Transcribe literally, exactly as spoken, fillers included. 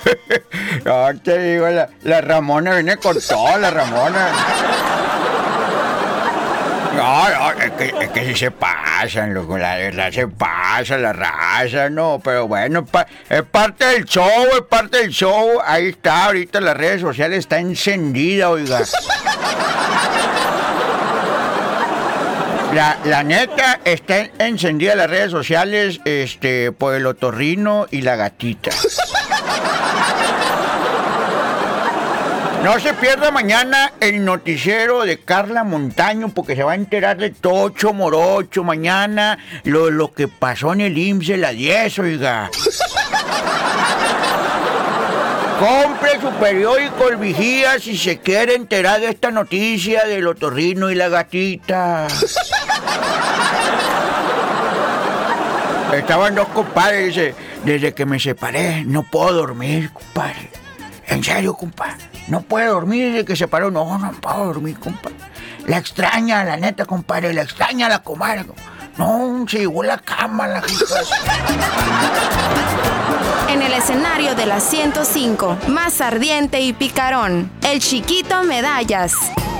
No, te digo, la, la Ramona viene con todo, la Ramona. No, no, es que, es que sí se pasan, loco, la verdad se pasa la raza, no, pero bueno, pa, es parte del show, es parte del show, ahí está, ahorita las redes sociales está encendida, oiga. La, la neta, está encendida las redes sociales, este, por el otorrino y la gatita. No se pierda mañana el noticiero de Carla Montaño, porque se va a enterar de Tocho Morocho mañana, lo, lo que pasó en el I M S S de la diez, oiga. Compre su periódico El Vigía si se quiere enterar de esta noticia del otorrino y la gatita. Estaban dos compadres, dice, desde que me separé no puedo dormir, compadre. En serio, compadre. No puede dormir desde que se paró. No, no puedo dormir, compadre. La extraña, la neta, compadre. La extraña la comadre. No, se llevó la cama, la hija. En el escenario de la ciento cinco, más ardiente y picarón, el Chiquito Medallas.